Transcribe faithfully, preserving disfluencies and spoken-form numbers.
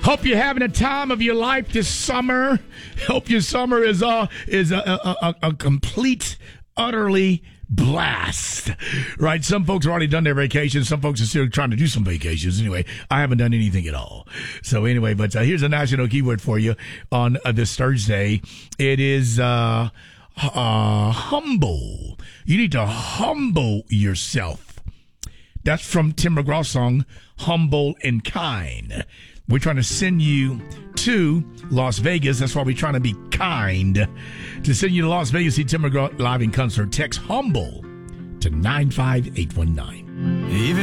Hope you're having a time of your life this summer. Hope your summer is uh is a a, a, a complete, utterly blast. Right? Some folks have already done their vacations. Some folks are still trying to do some vacations. Anyway, I haven't done anything at all. So anyway, but uh, here's a national keyword for you on uh, this Thursday. It is uh, uh humble. You need to humble yourself. That's from Tim McGraw's song, Humble and Kind. We're trying to send you to Las Vegas. That's why we're trying to be kind. To send you to Las Vegas, see Tim McGraw live in concert. Text HUMBLE to nine five eight one nine. Even